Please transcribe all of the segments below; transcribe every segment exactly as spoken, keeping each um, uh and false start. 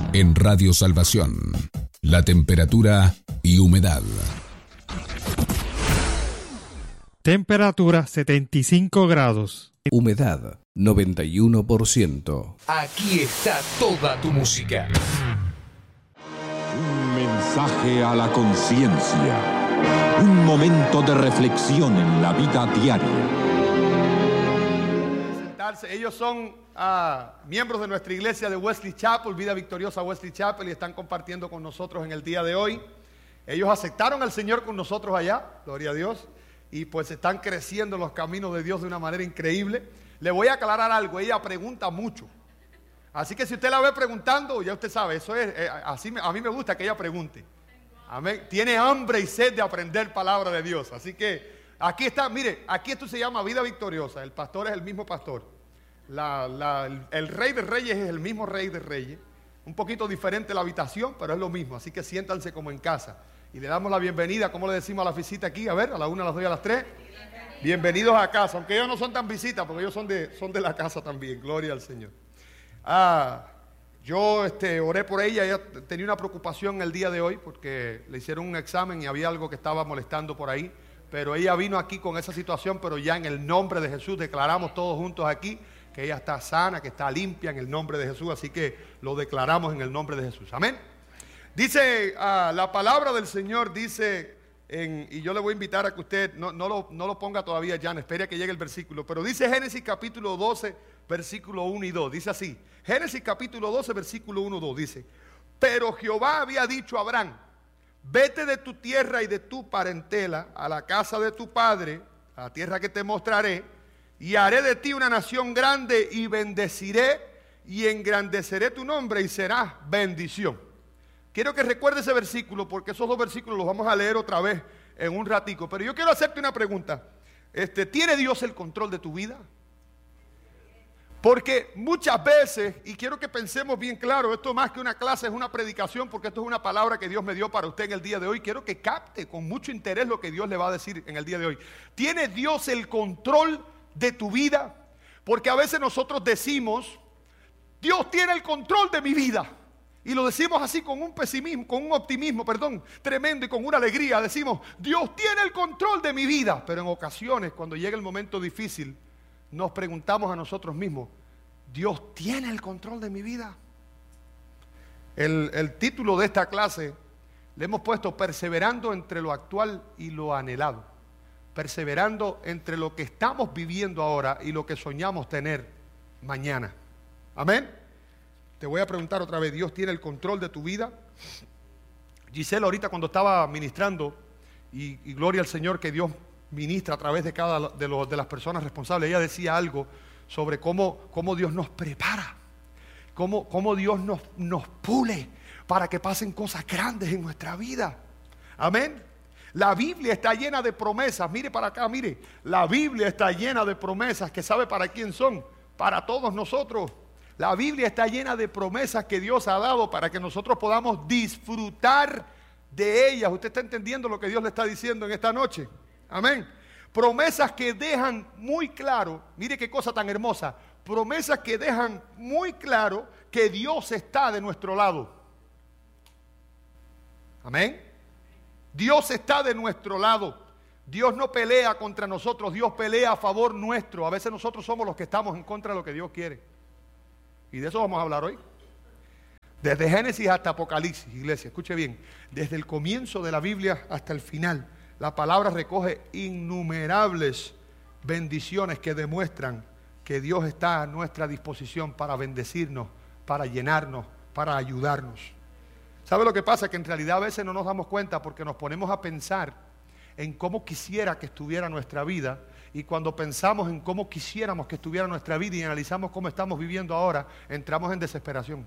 En Radio Salvación, la temperatura y humedad. Temperatura setenta y cinco grados. Humedad noventa y uno por ciento. Aquí está toda tu música. Un mensaje a la conciencia. Un momento de reflexión en la vida diaria. Ellos son uh, miembros de nuestra iglesia de Wesley Chapel, Vida Victoriosa Wesley Chapel, y están compartiendo con nosotros en el día de hoy. Ellos aceptaron al Señor con nosotros allá, gloria a Dios, y pues están creciendo en los caminos de Dios de una manera increíble. Le voy a aclarar algo, ella pregunta mucho. Así que si usted la ve preguntando, ya usted sabe, eso es, eh, así me, a mí me gusta que ella pregunte. Amén. Tiene hambre y sed de aprender palabra de Dios. Así que aquí está, mire, aquí esto se llama Vida Victoriosa. El pastor es el mismo pastor. La, la, el, el rey de reyes es el mismo rey de reyes. Un poquito diferente la habitación, pero es lo mismo. Así que siéntanse como en casa. Y le damos la bienvenida, ¿cómo le decimos a la visita aquí? A ver, a la una, a las dos y a las tres. Bienvenidos a casa, aunque ellos no son tan visitas, porque ellos son de, son de la casa también. Gloria al Señor. Ah, yo este, oré por ella. Ella tenía una preocupación el día de hoy, porque le hicieron un examen y había algo que estaba molestando por ahí. Pero ella vino aquí con esa situación, pero ya en el nombre de Jesús declaramos todos juntos aquí que ella está sana, que está limpia en el nombre de Jesús, así que lo declaramos en el nombre de Jesús. Amén. Dice, uh, la palabra del Señor dice, en, y yo le voy a invitar a que usted no, no, lo, no lo ponga todavía, Jan, espere a que llegue el versículo, pero dice Génesis capítulo doce, versículo uno y dos, dice así, Génesis capítulo doce, versículo uno y dos, dice, pero Jehová había dicho a Abraham, vete de tu tierra y de tu parentela a la casa de tu padre, a la tierra que te mostraré, y haré de ti una nación grande y bendeciré y engrandeceré tu nombre y serás bendición. Quiero que recuerde ese versículo porque esos dos versículos los vamos a leer otra vez en un ratico. Pero yo quiero hacerte una pregunta. Este, ¿tiene Dios el control de tu vida? Porque muchas veces, y quiero que pensemos bien claro, esto más que una clase es una predicación, porque esto es una palabra que Dios me dio para usted en el día de hoy. Quiero que capte con mucho interés lo que Dios le va a decir en el día de hoy. ¿Tiene Dios el control de tu vida? Porque a veces nosotros decimos, Dios tiene el control de mi vida. Y lo decimos así con un pesimismo, con un optimismo, perdón, tremendo y con una alegría. Decimos, Dios tiene el control de mi vida. Pero en ocasiones, cuando llega el momento difícil, nos preguntamos a nosotros mismos, ¿Dios tiene el control de mi vida? El, el título de esta clase le hemos puesto perseverando entre lo actual y lo anhelado. Perseverando entre lo que estamos viviendo ahora y lo que soñamos tener mañana. Amén. Te voy a preguntar otra vez, ¿Dios tiene el control de tu vida? Gisela ahorita cuando estaba ministrando, y, y gloria al Señor que Dios ministra a través de cada de, los, de las personas responsables, ella decía algo sobre cómo, cómo Dios nos prepara, cómo, cómo Dios nos, nos pule para que pasen cosas grandes en nuestra vida. Amén. La Biblia está llena de promesas. Mire para acá, mire. La Biblia está llena de promesas que sabe para quién son. Para todos nosotros. La Biblia está llena de promesas que Dios ha dado para que nosotros podamos disfrutar de ellas. ¿Usted está entendiendo lo que Dios le está diciendo en esta noche? Amén. Promesas que dejan muy claro, mire qué cosa tan hermosa. Promesas que dejan muy claro que Dios está de nuestro lado. Amén. Dios está de nuestro lado. Dios no pelea contra nosotros, Dios pelea a favor nuestro. A veces nosotros somos los que estamos en contra de lo que Dios quiere. Y de eso vamos a hablar hoy. Desde Génesis hasta Apocalipsis, iglesia, escuche bien. Desde el comienzo de la Biblia hasta el final, la palabra recoge innumerables bendiciones que demuestran que Dios está a nuestra disposición para bendecirnos, para llenarnos, para ayudarnos. ¿Sabe lo que pasa? Que en realidad a veces no nos damos cuenta porque nos ponemos a pensar en cómo quisiera que estuviera nuestra vida, y cuando pensamos en cómo quisiéramos que estuviera nuestra vida y analizamos cómo estamos viviendo ahora, entramos en desesperación.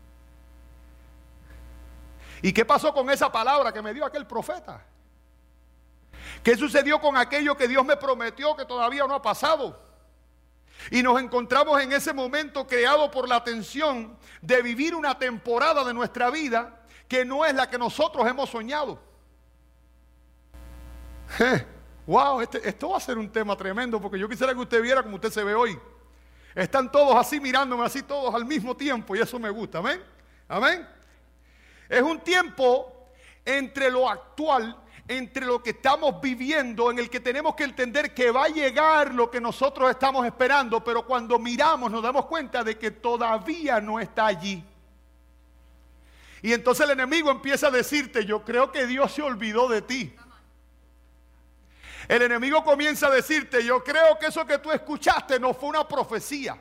¿Y qué pasó con esa palabra que me dio aquel profeta? ¿Qué sucedió con aquello que Dios me prometió que todavía no ha pasado? Y nos encontramos en ese momento creado por la tensión de vivir una temporada de nuestra vida que no es la que nosotros hemos soñado. Eh, wow, este, esto va a ser un tema tremendo, porque yo quisiera que usted viera como usted se ve hoy. Están todos así mirándome, así todos al mismo tiempo, y eso me gusta, amén, amén. Es un tiempo entre lo actual, entre lo que estamos viviendo, en el que tenemos que entender que va a llegar lo que nosotros estamos esperando, pero cuando miramos nos damos cuenta de que todavía no está allí. Y entonces el enemigo empieza a decirte, yo creo que Dios se olvidó de ti. El enemigo comienza a decirte, yo creo que eso que tú escuchaste no fue una profecía.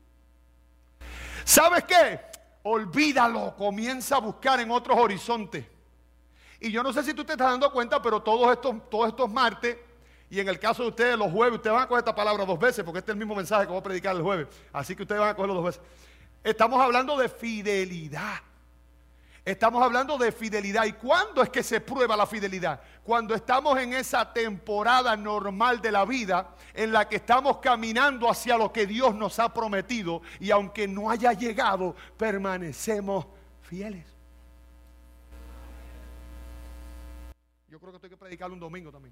¿Sabes qué? Olvídalo, comienza a buscar en otros horizontes. Y yo no sé si tú te estás dando cuenta, pero todos estos, todos estos martes, y en el caso de ustedes los jueves, ustedes van a coger esta palabra dos veces, porque este es el mismo mensaje que voy a predicar el jueves. Así que ustedes van a cogerlo dos veces. Estamos hablando de fidelidad. Estamos hablando de fidelidad. ¿Y cuándo es que se prueba la fidelidad? Cuando estamos en esa temporada normal de la vida, en la que estamos caminando hacia lo que Dios nos ha prometido, y aunque no haya llegado, permanecemos fieles. Yo creo que tengo que predicarlo un domingo también.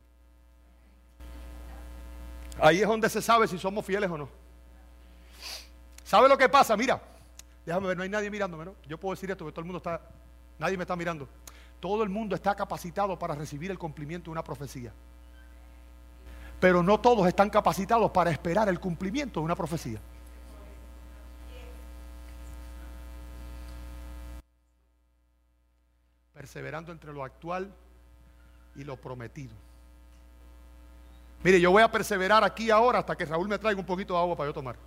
Ahí es donde se sabe si somos fieles o no. ¿Sabe lo que pasa? Mira, déjame ver, no hay nadie mirándome, ¿no? Yo puedo decir esto, que todo el mundo está, nadie me está mirando. Todo el mundo está capacitado para recibir el cumplimiento de una profecía. Pero no todos están capacitados para esperar el cumplimiento de una profecía. Perseverando entre lo actual y lo prometido. Mire, yo voy a perseverar aquí ahora hasta que Raúl me traiga un poquito de agua para yo tomar.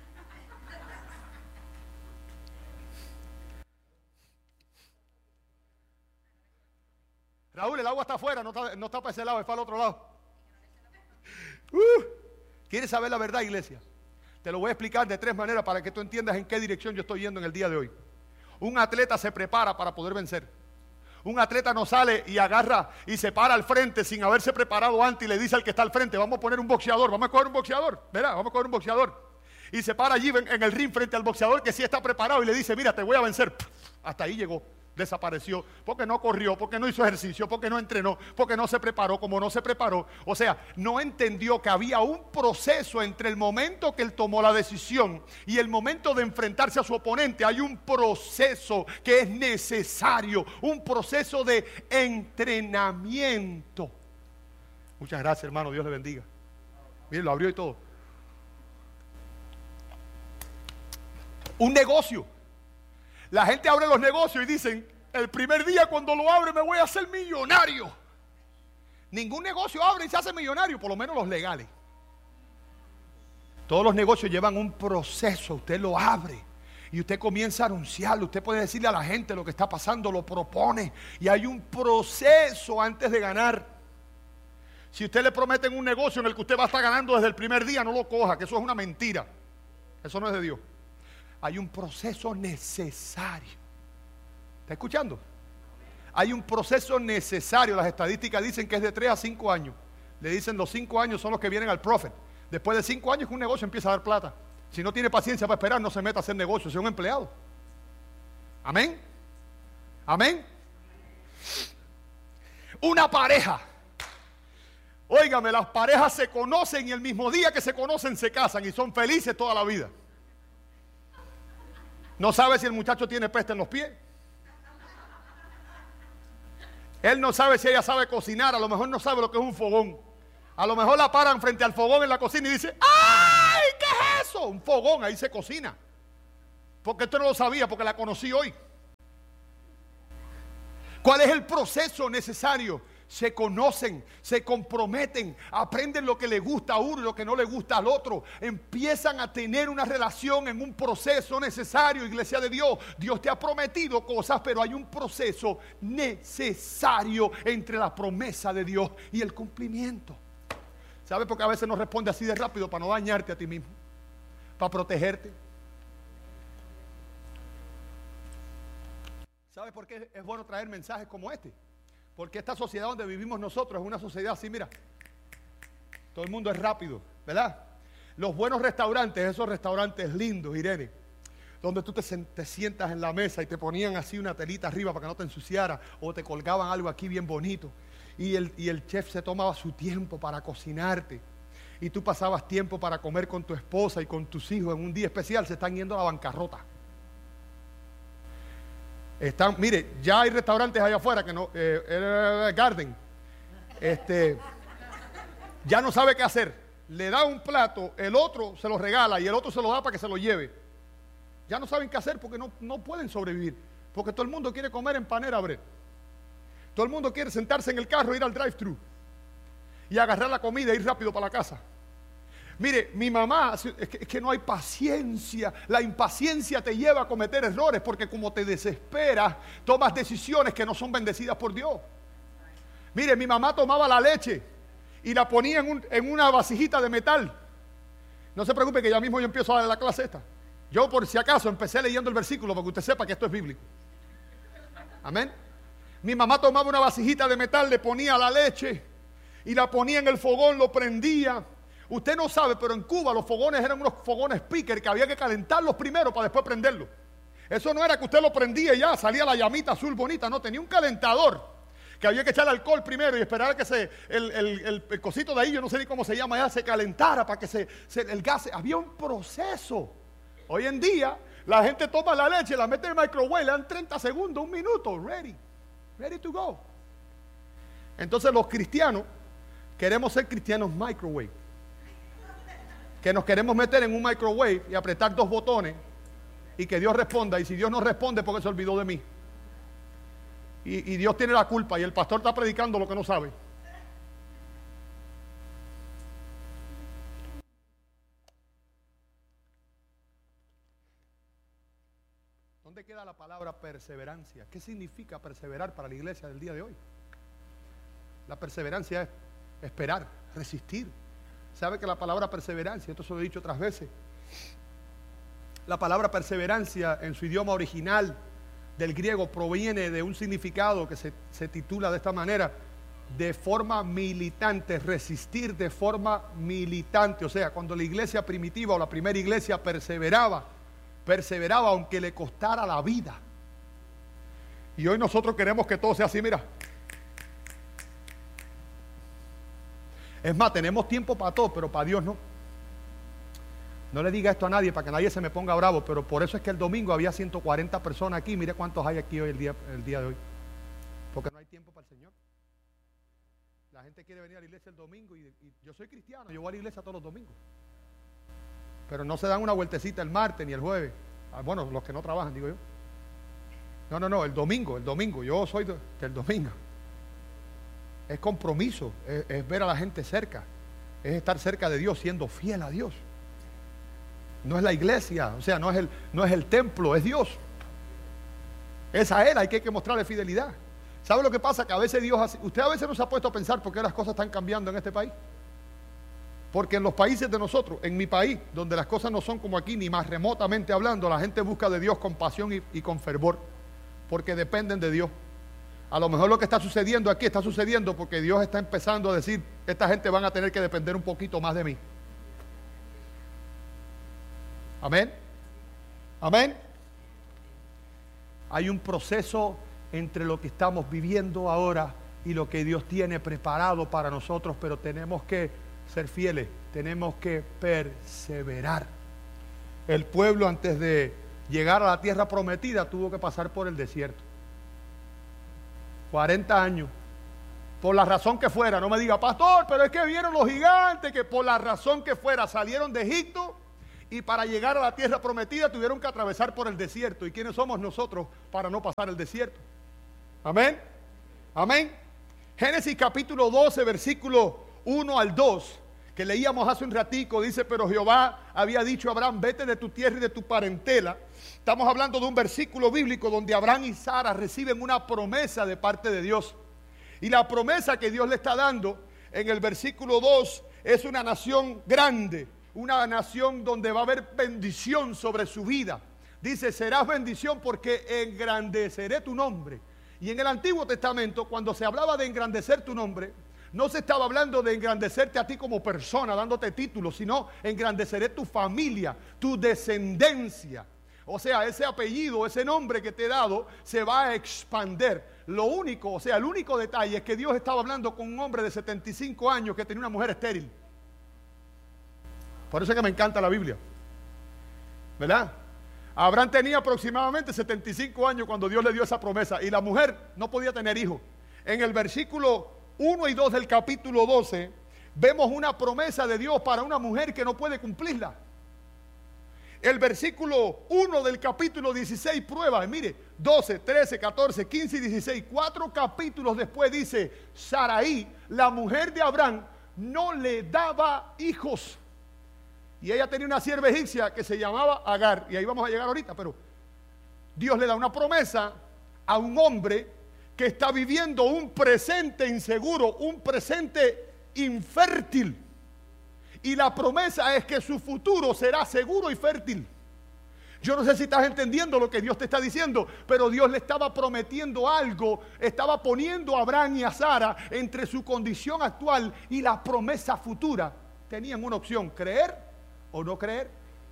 Raúl, el agua está afuera, no está, no está para ese lado, es para el otro lado. Uh, ¿Quieres saber la verdad, iglesia? Te lo voy a explicar de tres maneras para que tú entiendas en qué dirección yo estoy yendo en el día de hoy. Un atleta se prepara para poder vencer. Un atleta no sale y agarra y se para al frente sin haberse preparado antes y le dice al que está al frente, vamos a poner un boxeador, vamos a coger un boxeador, ¿verdad? Vamos a coger un boxeador. Y se para allí en, en el ring frente al boxeador que sí está preparado y le dice, mira, te voy a vencer. Hasta ahí llegó. Desapareció, porque no corrió, porque no hizo ejercicio, porque no entrenó, porque no se preparó, como no se preparó. O sea, no entendió que había un proceso entre el momento que él tomó la decisión y el momento de enfrentarse a su oponente. Hay un proceso que es necesario, un proceso de entrenamiento. Muchas gracias, hermano, Dios le bendiga. Miren, lo abrió y todo. Un negocio. La gente abre los negocios y dicen, el primer día cuando lo abre me voy a hacer millonario. Ningún negocio abre y se hace millonario, por lo menos los legales. Todos los negocios llevan un proceso, usted lo abre y usted comienza a anunciarlo, usted puede decirle a la gente lo que está pasando, lo propone y hay un proceso antes de ganar. Si usted le prometen un negocio en el que usted va a estar ganando desde el primer día, no lo coja, que eso es una mentira. Eso no es de Dios. Hay un proceso necesario. ¿Está escuchando? Hay un proceso necesario. Las estadísticas dicen que es de tres a cinco años. Le dicen los cinco años son los que vienen al profit. Después de cinco años que un negocio empieza a dar plata. Si no tiene paciencia para esperar, no se meta a hacer negocio, sea un empleado. Amén. Amén. Una pareja. Óigame, las parejas se conocen y el mismo día que se conocen se casan y son felices toda la vida. No sabe si el muchacho tiene peste en los pies. Él no sabe si ella sabe cocinar. A lo mejor no sabe lo que es un fogón. A lo mejor la paran frente al fogón en la cocina y dice, ¡ay! ¿Qué es eso? Un fogón, ahí se cocina. Porque esto no lo sabía, porque la conocí hoy. ¿Cuál es el proceso necesario? Se conocen, se comprometen, aprenden lo que le gusta a uno y lo que no le gusta al otro. Empiezan a tener una relación en un proceso necesario, iglesia de Dios. Dios te ha prometido cosas, pero hay un proceso necesario entre la promesa de Dios y el cumplimiento. ¿Sabes? Porque a veces no responde así de rápido para no dañarte a ti mismo, para protegerte. ¿Sabes por qué es bueno traer mensajes como este? Porque esta sociedad donde vivimos nosotros es una sociedad así, mira. Todo el mundo es rápido, ¿verdad? Los buenos restaurantes, esos restaurantes lindos, Irene, donde tú te, te sientas en la mesa y te ponían así una telita arriba para que no te ensuciara, o te colgaban algo aquí bien bonito. Y el, y el chef se tomaba su tiempo para cocinarte. Y tú pasabas tiempo para comer con tu esposa y con tus hijos en un día especial. Se están yendo a la bancarrota. Están, mire, ya hay restaurantes allá afuera que no, eh, eh, Garden, este, ya no sabe qué hacer. Le da un plato, el otro se lo regala y el otro se lo da para que se lo lleve. Ya no saben qué hacer porque no, no pueden sobrevivir. Porque todo el mundo quiere comer en Panera Bread. Todo el mundo quiere sentarse en el carro, ir al drive-thru y agarrar la comida e ir rápido para la casa. Mire, mi mamá, es que, es que no hay paciencia. La impaciencia te lleva a cometer errores porque como te desesperas, tomas decisiones que no son bendecidas por Dios. Mire, mi mamá tomaba la leche y la ponía en, un, en una vasijita de metal. No se preocupe que ya mismo yo empiezo a dar la clase esta. Yo por si acaso empecé leyendo el versículo para que usted sepa que esto es bíblico. Amén. Mi mamá tomaba una vasijita de metal, le ponía la leche y la ponía en el fogón, lo prendía. Usted no sabe, pero en Cuba los fogones eran unos fogones picker que había que calentarlos primero para después prenderlos. Eso no era que usted lo prendía y ya salía la llamita azul bonita, no, tenía un calentador que había que echar alcohol primero y esperar a que se, el, el, el, el cosito de ahí, yo no sé ni cómo se llama ya, se calentara para que se, se, el gas, había un proceso. Hoy en día la gente toma la leche, la mete en el microwave, le dan treinta segundos, un minuto, ready, ready to go. Entonces los cristianos queremos ser cristianos microwave. Que nos queremos meter en un microwave y apretar dos botones y que Dios responda. Y si Dios no responde, porque se olvidó de mí. Y, y Dios tiene la culpa y el pastor está predicando lo que no sabe. ¿Dónde queda la palabra perseverancia? ¿Qué significa perseverar para la iglesia del día de hoy? La perseverancia es esperar, resistir. ¿Sabe que la palabra perseverancia, esto se lo he dicho otras veces, la palabra perseverancia en su idioma original del griego proviene de un significado que se, se titula de esta manera, de forma militante, resistir de forma militante. O sea, cuando la iglesia primitiva o la primera iglesia perseveraba, perseveraba aunque le costara la vida. Y hoy nosotros queremos que todo sea así, mira. Es más, tenemos tiempo para todo, pero para Dios no. No le diga esto a nadie para que nadie se me ponga bravo, pero por eso es que el domingo había ciento cuarenta personas aquí. Mire cuántos hay aquí hoy el día, el día de hoy. Porque no hay tiempo para el Señor. La gente quiere venir a la iglesia el domingo y, y yo soy cristiano, yo voy a la iglesia todos los domingos. Pero no se dan una vueltecita el martes ni el jueves. Ah, bueno, los que no trabajan, digo yo. No, no, no, el domingo, el domingo. Yo soy de, del domingo. Es compromiso, es, es ver a la gente cerca, es estar cerca de Dios, siendo fiel a Dios. No es la iglesia, o sea, no es el, no es el templo, es Dios. Es a Él, hay que, hay que mostrarle fidelidad. ¿Sabe lo que pasa? Que a veces Dios hace, usted a veces no se ha puesto a pensar por qué las cosas están cambiando en este país. Porque en los países de nosotros, en mi país, donde las cosas no son como aquí, ni más remotamente hablando, la gente busca de Dios con pasión y, y con fervor, porque dependen de Dios. A lo mejor lo que está sucediendo aquí está sucediendo porque Dios está empezando a decir, esta gente van a tener que depender un poquito más de mí. Amén. Amén. Hay un proceso entre lo que estamos viviendo ahora y lo que Dios tiene preparado para nosotros, pero tenemos que ser fieles, tenemos que perseverar. El pueblo antes de llegar a la tierra prometida tuvo que pasar por el desierto. cuarenta años, por la razón que fuera. No me diga, pastor, pero es que vieron los gigantes, que por la razón que fuera salieron de Egipto y para llegar a la tierra prometida tuvieron que atravesar por el desierto. ¿Y quiénes somos nosotros para no pasar el desierto? Amén, amén. Génesis capítulo doce, versículo uno al dos, que leíamos hace un ratico, dice, pero Jehová había dicho a Abraham, vete de tu tierra y de tu parentela. Estamos hablando de un versículo bíblico donde Abraham y Sara reciben una promesa de parte de Dios. Y la promesa que Dios le está dando en el versículo dos es una nación grande, una nación donde va a haber bendición sobre su vida. Dice, serás bendición porque engrandeceré tu nombre. Y en el Antiguo Testamento, cuando se hablaba de engrandecer tu nombre, no se estaba hablando de engrandecerte a ti como persona, dándote títulos, sino engrandeceré tu familia, tu descendencia. O sea, ese apellido, ese nombre que te he dado, se va a expandir. Lo único, o sea, el único detalle es que Dios estaba hablando con un hombre de setenta y cinco años que tenía una mujer estéril. Por eso es que me encanta la Biblia, ¿verdad? Abraham tenía aproximadamente setenta y cinco años cuando Dios le dio esa promesa y la mujer no podía tener hijos. En el versículo uno y dos del capítulo doce vemos una promesa de Dios para una mujer que no puede cumplirla. El versículo uno del capítulo dieciséis prueba, mire, doce, trece, catorce, quince y dieciséis, cuatro capítulos después dice, Sarai, la mujer de Abraham, no le daba hijos. Y ella tenía una sierva egipcia que se llamaba Agar, y ahí vamos a llegar ahorita, pero Dios le da una promesa a un hombre que está viviendo un presente inseguro, un presente infértil. Y la promesa es que su futuro será seguro y fértil. Yo no sé si estás entendiendo lo que Dios te está diciendo, pero Dios le estaba prometiendo algo, estaba poniendo a Abraham y a Sara entre su condición actual y la promesa futura. Tenían una opción, creer o no creer.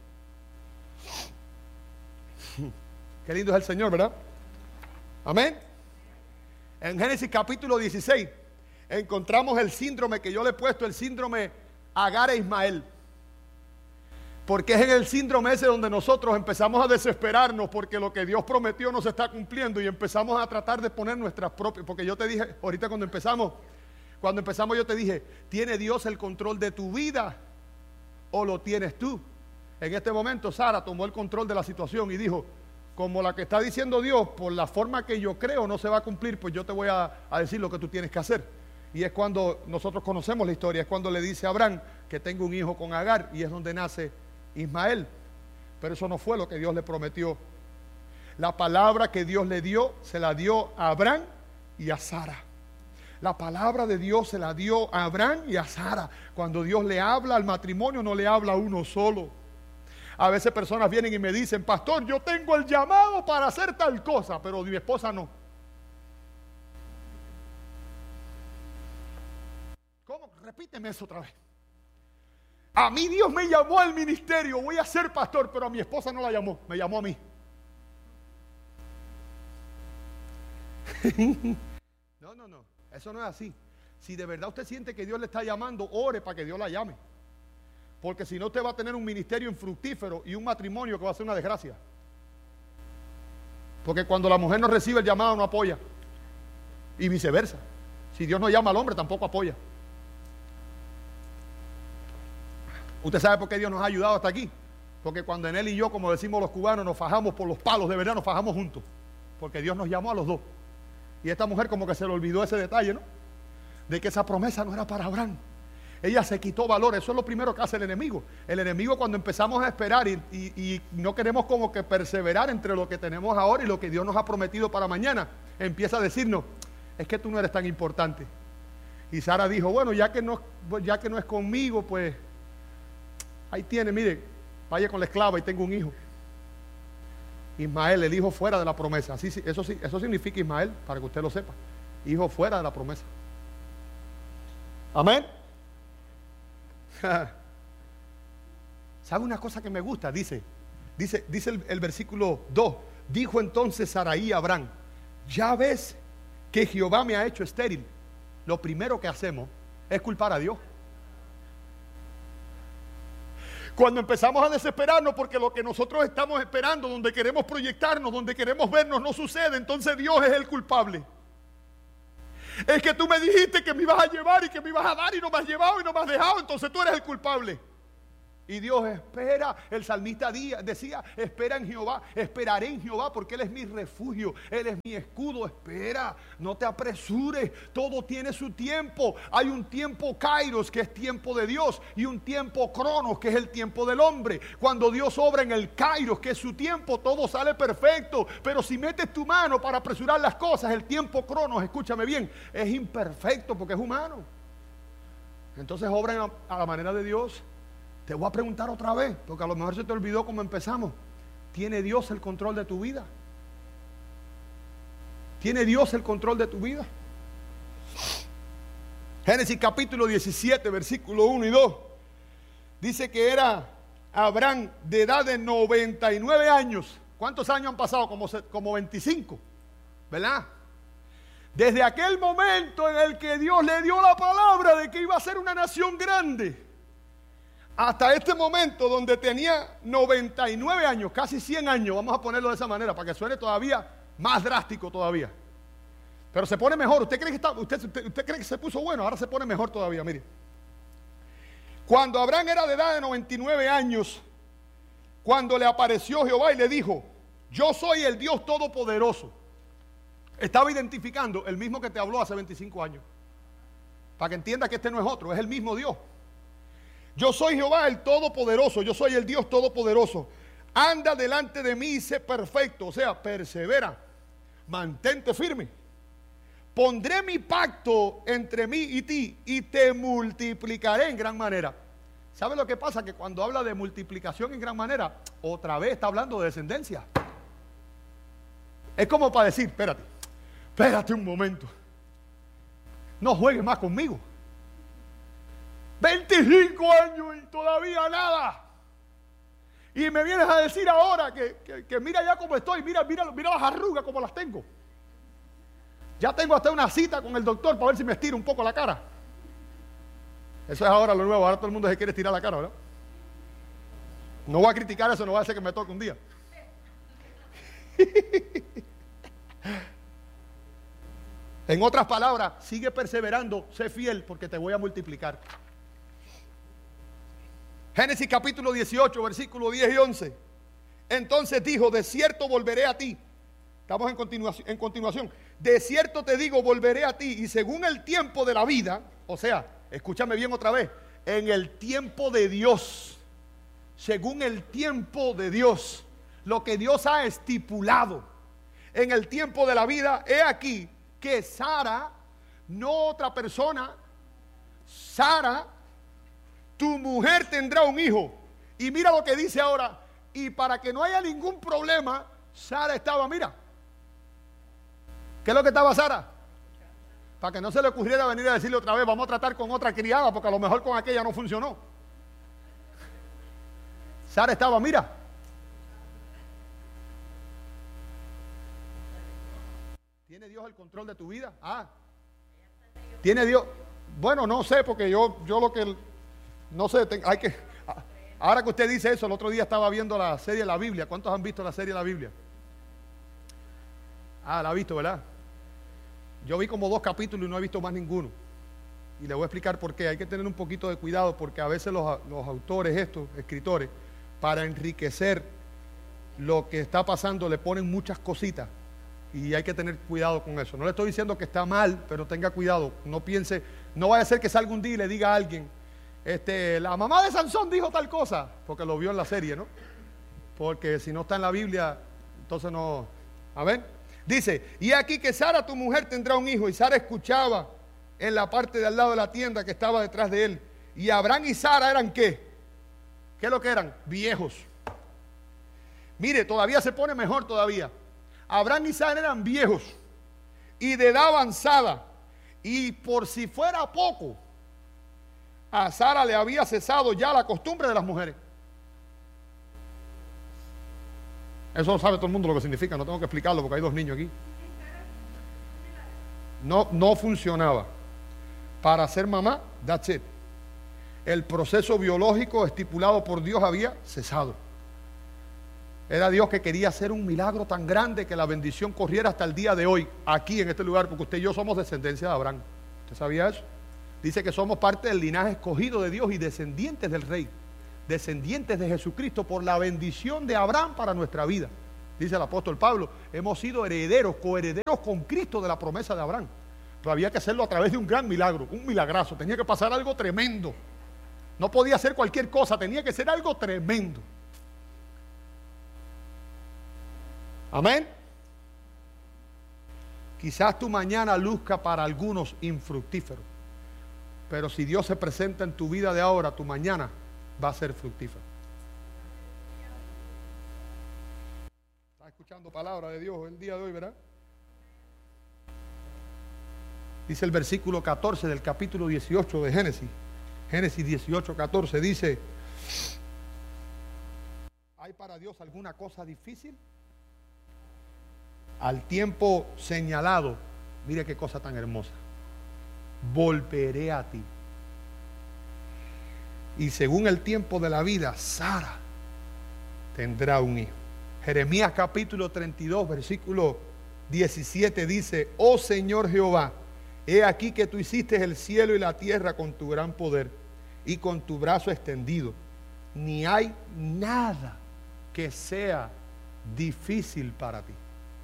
Qué lindo es el Señor, ¿verdad? Amén. En Génesis capítulo dieciséis encontramos el síndrome que yo le he puesto, el síndrome Agar e Ismael. Porque es en el síndrome ese donde nosotros empezamos a desesperarnos porque lo que Dios prometió no se está cumpliendo y empezamos a tratar de poner nuestras propias. Porque yo te dije, ahorita cuando empezamos, cuando empezamos yo te dije, ¿tiene Dios el control de tu vida o lo tienes tú? En este momento Sara tomó el control de la situación y dijo, como la que está diciendo Dios, por la forma que yo creo no se va a cumplir, pues yo te voy a, a decir lo que tú tienes que hacer. Y es cuando nosotros conocemos la historia, es cuando le dice a Abraham que tenga un hijo con Agar y es donde nace Ismael. Pero eso no fue lo que Dios le prometió. La palabra que Dios le dio, se la dio a Abraham y a Sara. La palabra de Dios se la dio a Abraham y a Sara. Cuando Dios le habla al matrimonio, no le habla a uno solo. A veces personas vienen y me dicen, pastor, yo tengo el llamado para hacer tal cosa, pero mi esposa no. ¿Cómo? Repíteme eso otra vez. A mí Dios me llamó al ministerio, voy a ser pastor, pero a mi esposa no la llamó, me llamó a mí. No, no, no, eso no es así. Si de verdad usted siente que Dios le está llamando, ore para que Dios la llame. Porque si no, usted va a tener un ministerio infructífero y un matrimonio que va a ser una desgracia. Porque cuando la mujer no recibe el llamado, no apoya. Y viceversa. Si Dios no llama al hombre, tampoco apoya. ¿Usted sabe por qué Dios nos ha ayudado hasta aquí? Porque cuando en él y yo, como decimos los cubanos, nos fajamos por los palos, de verdad nos fajamos juntos. Porque Dios nos llamó a los dos. Y esta mujer como que se le olvidó ese detalle, ¿no? De que esa promesa no era para Abraham. Ella se quitó valor. Eso es lo primero que hace el enemigo. El enemigo, cuando empezamos a esperar y, y, y no queremos como que perseverar entre lo que tenemos ahora y lo que Dios nos ha prometido para mañana, empieza a decirnos, es que tú no eres tan importante. Y Sara dijo, bueno, ya que no, ya que no es conmigo, pues ahí tiene, mire, vaya con la esclava y tengo un hijo. Ismael, el hijo fuera de la promesa. Así, eso, eso significa Ismael, para que usted lo sepa. Hijo fuera de la promesa. Amén. ¿Sabe una cosa que me gusta? Dice, dice, dice el, el versículo dos. Dijo entonces Sarai a Abraham, ya ves que Jehová me ha hecho estéril. Lo primero que hacemos es culpar a Dios. Cuando empezamos a desesperarnos porque lo que nosotros estamos esperando, donde queremos proyectarnos, donde queremos vernos, no sucede, entonces Dios es el culpable. Es que tú me dijiste que me ibas a llevar y que me ibas a dar y no me has llevado y no me has dejado, entonces tú eres el culpable. Y Dios espera, el salmista decía, espera en Jehová, esperaré en Jehová porque Él es mi refugio, Él es mi escudo, espera, no te apresures, todo tiene su tiempo. Hay un tiempo kairos que es tiempo de Dios y un tiempo cronos que es el tiempo del hombre. Cuando Dios obra en el kairos que es su tiempo, todo sale perfecto, pero si metes tu mano para apresurar las cosas, el tiempo cronos, escúchame bien, es imperfecto porque es humano. Entonces obra a la manera de Dios. Te voy a preguntar otra vez, porque a lo mejor se te olvidó cómo empezamos. ¿Tiene Dios el control de tu vida? ¿Tiene Dios el control de tu vida? Génesis capítulo diecisiete, versículo uno y dos. Dice que era Abraham de edad de noventa y nueve años. ¿Cuántos años han pasado? Como, como veinticinco, ¿verdad? Desde aquel momento en el que Dios le dio la palabra de que iba a ser una nación grande, hasta este momento donde tenía noventa y nueve años, casi cien años, vamos a ponerlo de esa manera para que suene todavía más drástico todavía. Pero se pone mejor. ¿Usted cree que, está, usted, usted, usted cree que se puso bueno? Ahora se pone mejor todavía, mire. Cuando Abraham era de edad de noventa y nueve años, cuando le apareció Jehová y le dijo, yo soy el Dios Todopoderoso. Estaba identificando el mismo que te habló hace veinticinco años. Para que entienda que este no es otro, es el mismo Dios. Yo soy Jehová el Todopoderoso, yo soy el Dios Todopoderoso. Anda delante de mí y sé perfecto, o sea, persevera, mantente firme. Pondré mi pacto entre mí y ti y te multiplicaré en gran manera. ¿Sabe lo que pasa? Que cuando habla de multiplicación en gran manera, otra vez está hablando de descendencia. Es como para decir, espérate, espérate un momento. No juegues más conmigo. veinticinco años y todavía nada. Y me vienes a decir ahora que, que, que mira ya cómo estoy, mira, mira, mira las arrugas como las tengo. Ya tengo hasta una cita con el doctor para ver si me estiro un poco la cara. Eso es ahora lo nuevo, ahora todo el mundo se quiere estirar la cara, ¿verdad? No voy a criticar eso, no va a hacer que me toque un día. En otras palabras, sigue perseverando, sé fiel porque te voy a multiplicar. Génesis capítulo dieciocho, versículos diez y once. Entonces dijo, de cierto volveré a ti. Estamos en continuación, en continuación. De cierto te digo, volveré a ti. Y según el tiempo de la vida, o sea, escúchame bien otra vez, en el tiempo de Dios, según el tiempo de Dios, lo que Dios ha estipulado, en el tiempo de la vida, he aquí que Sara, no otra persona, Sara, tu mujer tendrá un hijo. Y mira lo que dice ahora, y para que no haya ningún problema, Sara estaba, mira, ¿qué es lo que estaba Sara? Para que no se le ocurriera venir a decirle otra vez, vamos a tratar con otra criada, porque a lo mejor con aquella no funcionó. Sara estaba, mira. ¿Tiene Dios el control de tu vida? Ah. ¿Tiene Dios? Bueno, no sé, porque yo, yo lo que, no sé, hay que, ahora que usted dice eso, el otro día estaba viendo la serie de la Biblia. ¿Cuántos han visto la serie de la Biblia? Ah, la ha visto, ¿verdad? Yo vi como dos capítulos y no he visto más ninguno. Y le voy a explicar por qué. Hay que tener un poquito de cuidado porque a veces los, los autores, estos escritores, para enriquecer lo que está pasando, le ponen muchas cositas. Y hay que tener cuidado con eso. No le estoy diciendo que está mal, pero tenga cuidado. No piense, no vaya a ser que salga un día y le diga a alguien, este, la mamá de Sansón dijo tal cosa, porque lo vio en la serie, ¿no? Porque si no está en la Biblia, entonces no. A ver, dice, y aquí que Sara, tu mujer, tendrá un hijo. Y Sara escuchaba en la parte de al lado de la tienda que estaba detrás de él. Y Abraham y Sara eran ¿qué? ¿Qué es lo que eran? Viejos. Mire, todavía se pone mejor todavía. Abraham y Sara eran viejos y de edad avanzada. Y por si fuera poco, a Sara le había cesado ya la costumbre de las mujeres. Eso lo sabe todo el mundo lo que significa, no tengo que explicarlo porque hay dos niños aquí. No, no funcionaba. Para ser mamá, that's it. El proceso biológico estipulado por Dios había cesado. Era Dios que quería hacer un milagro tan grande que la bendición corriera hasta el día de hoy, aquí en este lugar, porque usted y yo somos descendencia de Abraham. ¿Usted sabía eso? Dice que somos parte del linaje escogido de Dios y descendientes del Rey, descendientes de Jesucristo por la bendición de Abraham para nuestra vida. Dice el apóstol Pablo, hemos sido herederos, coherederos con Cristo de la promesa de Abraham. Pero había que hacerlo a través de un gran milagro, un milagrazo. Tenía que pasar algo tremendo. No podía ser cualquier cosa, tenía que ser algo tremendo. Amén. Quizás tu mañana luzca para algunos infructífero, pero si Dios se presenta en tu vida de ahora, tu mañana va a ser fructífero. ¿Estás escuchando palabra de Dios el día de hoy, verdad? Dice el versículo catorce del capítulo dieciocho de Génesis. Génesis dieciocho, catorce dice, ¿hay para Dios alguna cosa difícil? Al tiempo señalado, mire qué cosa tan hermosa, volveré a ti. y según el tiempo de la vida, Sara tendrá un hijo. Jeremías capítulo treinta y dos, versículo diecisiete dice: oh Señor Jehová, he aquí que tú hiciste el cielo y la tierra con tu gran poder y con tu brazo extendido. Ni hay nada que sea difícil para ti.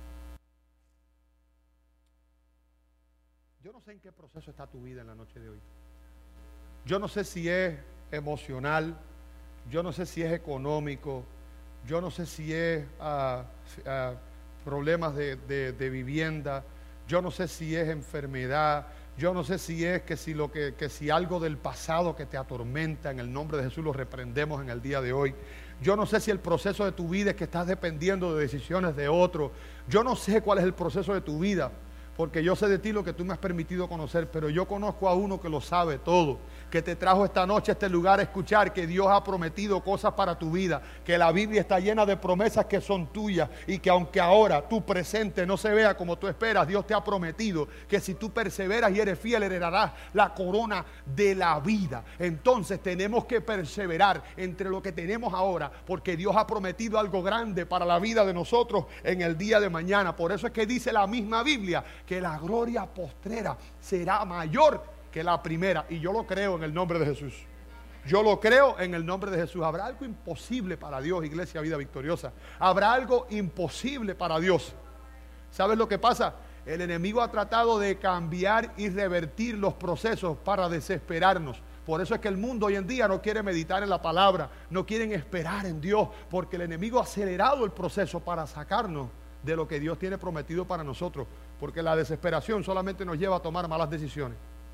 Yo no sé en qué proceso está tu vida en la noche de hoy. Yo no sé si es emocional, yo no sé si es económico, yo no sé si es uh, uh, problemas de, de, de vivienda, yo no sé si es enfermedad, yo no sé si es que si, lo que, que si algo del pasado que te atormenta, en el nombre de Jesús lo reprendemos en el día de hoy. Yo no sé si el proceso de tu vida es que estás dependiendo de decisiones de otros. Yo no sé cuál es el proceso de tu vida, porque yo sé de ti lo que tú me has permitido conocer, pero yo conozco a uno que lo sabe todo, que te trajo esta noche a este lugar a escuchar que Dios ha prometido cosas para tu vida, que la Biblia está llena de promesas que son tuyas y que aunque ahora tu presente no se vea como tú esperas, Dios te ha prometido que si tú perseveras y eres fiel, heredarás la corona de la vida. Entonces tenemos que perseverar entre lo que tenemos ahora, porque Dios ha prometido algo grande para la vida de nosotros en el día de mañana. Por eso es que dice la misma Biblia que la gloria postrera será mayor que la primera, y yo lo creo en el nombre de Jesús. Yo lo creo en el nombre de Jesús. ¿Habrá algo imposible para Dios, Iglesia Vida Victoriosa? ¿Habrá algo imposible para Dios? ¿Sabes lo que pasa? El enemigo ha tratado de cambiar y revertir los procesos para desesperarnos. Por eso es que el mundo hoy en día no quiere meditar en la palabra, no quieren esperar en Dios, porque el enemigo ha acelerado el proceso para sacarnos de lo que Dios tiene prometido para nosotros, porque la desesperación solamente nos lleva a tomar malas decisiones.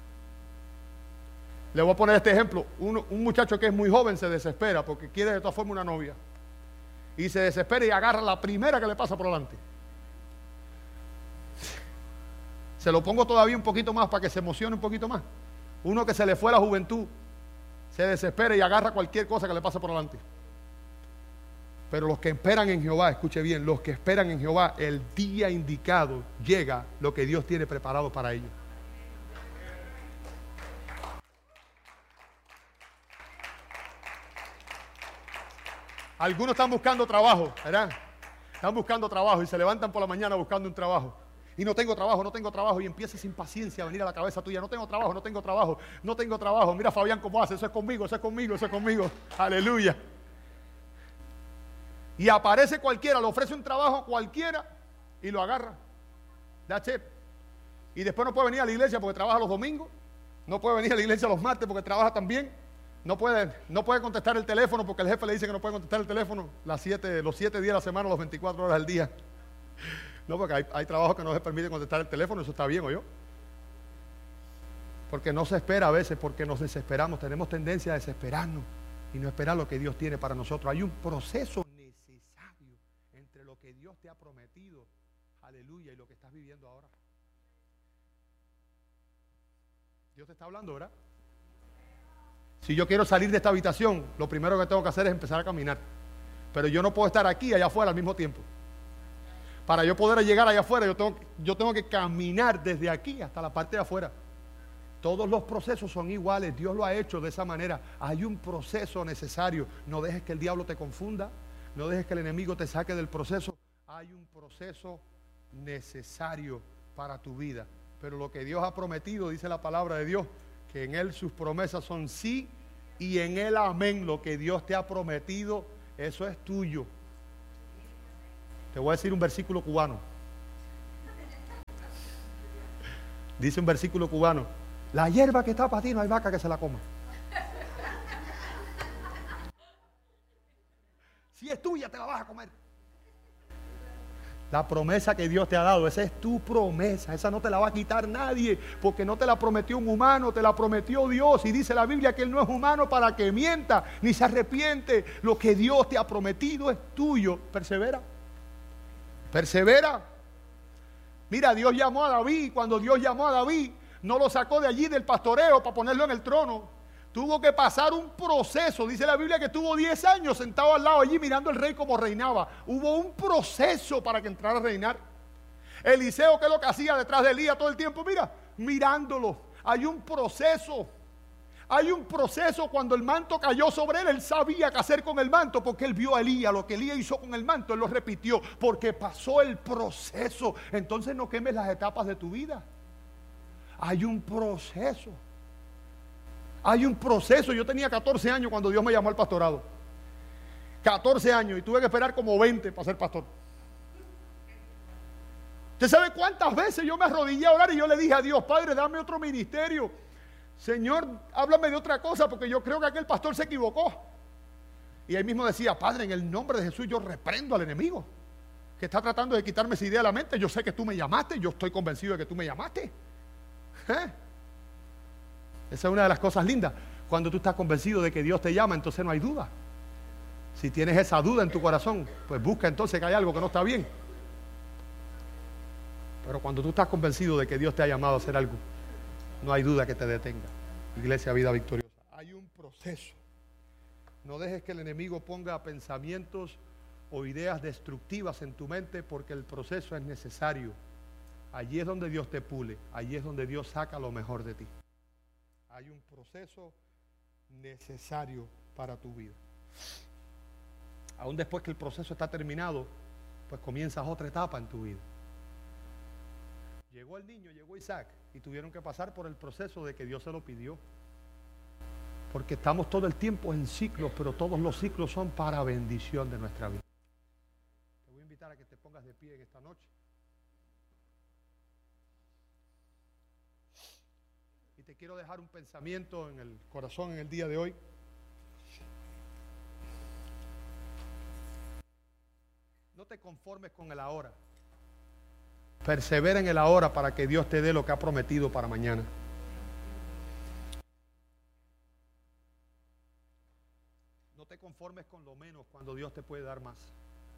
Le voy a poner este ejemplo. Un, un muchacho que es muy joven se desespera porque quiere de todas formas una novia, y se desespera y agarra la primera que le pasa por delante. Se lo pongo todavía un poquito más para que se emocione un poquito más. Uno que se le fue la juventud se desespera y agarra cualquier cosa que le pase por delante. Pero los que esperan en Jehová, escuche bien, los que esperan en Jehová, el día indicado llega lo que Dios tiene preparado para ellos. Algunos están buscando trabajo, ¿verdad? Están buscando trabajo y se levantan por la mañana buscando un trabajo. Y no tengo trabajo, no tengo trabajo, y empieza sin paciencia a venir a la cabeza tuya. No tengo trabajo, no tengo trabajo, no tengo trabajo. Mira Fabián cómo hace, eso es conmigo, eso es conmigo, eso es conmigo. Aleluya. Y aparece cualquiera, le ofrece un trabajo a cualquiera y lo agarra. That's it. Y después no puede venir a la iglesia porque trabaja los domingos. No puede venir a la iglesia los martes porque trabaja también. No puede, no puede contestar el teléfono porque el jefe le dice que no puede contestar el teléfono las siete, los siete días de la semana, los veinticuatro horas del día. No, porque hay, hay trabajos que no se permite contestar el teléfono, eso está bien, ¿o yo? Porque no se espera a veces, porque nos desesperamos, tenemos tendencia a desesperarnos y no esperar lo que Dios tiene para nosotros. Hay un proceso necesario entre lo que Dios te ha prometido, aleluya, y lo que estás viviendo ahora. Dios te está hablando, ¿verdad? Si yo quiero salir de esta habitación, lo primero que tengo que hacer es empezar a caminar. Pero yo no puedo estar aquí y allá afuera al mismo tiempo. Para yo poder llegar allá afuera, yo tengo, yo tengo que caminar desde aquí hasta la parte de afuera. Todos los procesos son iguales, Dios lo ha hecho de esa manera. Hay un proceso necesario. No dejes que el diablo te confunda, no dejes que el enemigo te saque del proceso. Hay un proceso necesario para tu vida. Pero lo que Dios ha prometido, dice la palabra de Dios, que en Él sus promesas son sí y en Él amén. Lo que Dios te ha prometido, eso es tuyo. Te voy a decir un versículo cubano. Dice un versículo cubano: la hierba que está para ti no hay vaca que se la coma. Si es tuya te la vas a comer. La promesa que Dios te ha dado, esa es tu promesa, esa no te la va a quitar nadie, porque no te la prometió un humano, te la prometió Dios. Y dice la Biblia que Él no es humano para que mienta, ni se arrepiente. Lo que Dios te ha prometido es tuyo. Persevera. Persevera. Mira, Dios llamó a David. Cuando Dios llamó a David, no lo sacó de allí del pastoreo para ponerlo en el trono. Tuvo que pasar un proceso. Dice la Biblia que estuvo diez años sentado al lado allí mirando al rey como reinaba. Hubo un proceso para que entrara a reinar. Eliseo, ¿qué es lo que hacía detrás de Elías todo el tiempo? Mira, mirándolo. Hay un proceso. Hay un proceso. Cuando el manto cayó sobre él, él sabía qué hacer con el manto, porque él vio a Elías. Lo que Elías hizo con el manto, él lo repitió, porque pasó el proceso. Entonces no quemes las etapas de tu vida. Hay un proceso. Hay un proceso. Yo tenía catorce años cuando Dios me llamó al pastorado. catorce años y tuve que esperar como veinte para ser pastor. ¿Usted sabe cuántas veces yo me arrodillé a orar y yo le dije a Dios, Padre, dame otro ministerio? Señor, háblame de otra cosa, porque yo creo que aquel pastor se equivocó. Y él mismo decía, Padre, en el nombre de Jesús yo reprendo al enemigo que está tratando de quitarme esa idea de la mente. Yo sé que tú me llamaste, yo estoy convencido de que tú me llamaste. ¿Eh? Esa es una de las cosas lindas. Cuando tú estás convencido de que Dios te llama, entonces no hay duda. Si tienes esa duda en tu corazón, pues busca entonces que hay algo que no está bien. Pero cuando tú estás convencido de que Dios te ha llamado a hacer algo, no hay duda que te detenga. Iglesia Vida Victoriosa. Hay un proceso. No dejes que el enemigo ponga pensamientos o ideas destructivas en tu mente, porque el proceso es necesario. Allí es donde Dios te pule. Allí es donde Dios saca lo mejor de ti. Hay un proceso necesario para tu vida. Aún después que el proceso está terminado, pues comienzas otra etapa en tu vida. Llegó el niño, llegó Isaac, y tuvieron que pasar por el proceso de que Dios se lo pidió. Porque estamos todo el tiempo en ciclos, pero todos los ciclos son para bendición de nuestra vida. Te voy a invitar a que te pongas de pie en esta noche. Y te quiero dejar un pensamiento en el corazón en el día de hoy. No te conformes con el ahora. Persevera en el ahora para que Dios te dé lo que ha prometido para mañana. No te conformes con lo menos cuando Dios te puede dar más.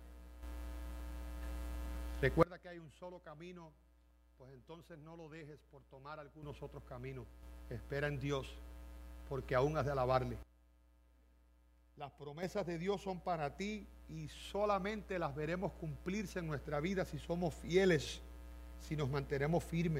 Recuerda que hay un solo camino, pues entonces no lo dejes por tomar algunos otros caminos. Espera en Dios, porque aún has de alabarle. Las promesas de Dios son para ti y solamente las veremos cumplirse en nuestra vida si somos fieles, si nos mantenemos firmes.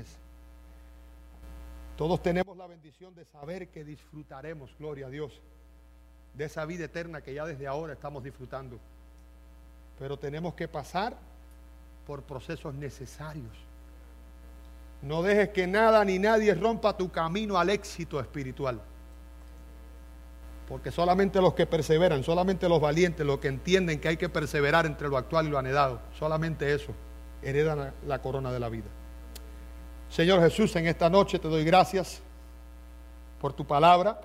Todos tenemos la bendición de saber que disfrutaremos, gloria a Dios, de esa vida eterna que ya desde ahora estamos disfrutando. Pero tenemos que pasar por procesos necesarios. No dejes que nada ni nadie rompa tu camino al éxito espiritual. Porque solamente los que perseveran, solamente los valientes, los que entienden que hay que perseverar entre lo actual y lo anhelado, solamente eso heredan la corona de la vida. Señor Jesús, en esta noche te doy gracias por tu palabra.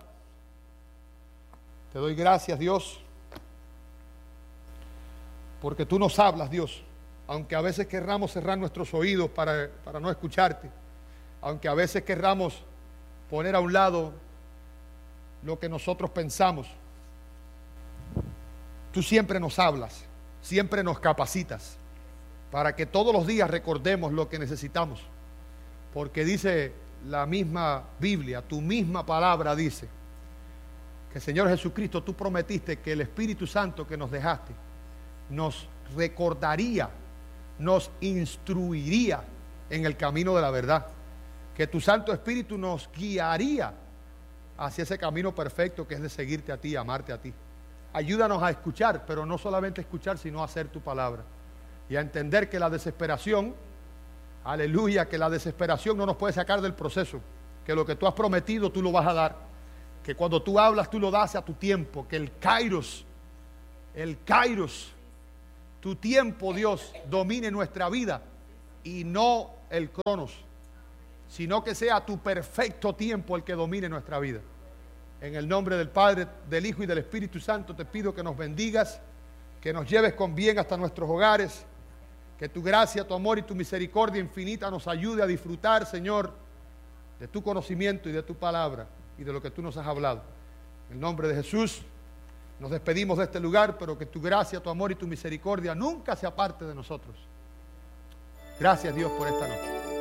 Te doy gracias, Dios, porque tú nos hablas, Dios, aunque a veces querramos cerrar nuestros oídos para, para no escucharte, aunque a veces querramos poner a un lado lo que nosotros pensamos. Tú siempre nos hablas, siempre nos capacitas para que todos los días recordemos lo que necesitamos, porque dice la misma Biblia, tu misma palabra dice que, Señor Jesucristo, tú prometiste que el Espíritu Santo que nos dejaste nos recordaría, nos instruiría en el camino de la verdad, que tu Santo Espíritu nos guiaría hacia ese camino perfecto que es de seguirte a ti, amarte a ti. Ayúdanos a escuchar, pero no solamente escuchar, sino a hacer tu palabra. Y a entender que la desesperación, aleluya, que la desesperación no nos puede sacar del proceso. Que lo que tú has prometido, tú lo vas a dar. Que cuando tú hablas, tú lo das a tu tiempo. Que el kairos, el kairos, tu tiempo, Dios, domine nuestra vida. Y no el cronos, sino que sea tu perfecto tiempo el que domine nuestra vida. En el nombre del Padre, del Hijo y del Espíritu Santo te pido que nos bendigas, que nos lleves con bien hasta nuestros hogares, que tu gracia, tu amor y tu misericordia infinita nos ayude a disfrutar, Señor, de tu conocimiento y de tu palabra y de lo que tú nos has hablado. En el nombre de Jesús nos despedimos de este lugar, pero que tu gracia, tu amor y tu misericordia nunca se aparte de nosotros. Gracias, Dios, por esta noche.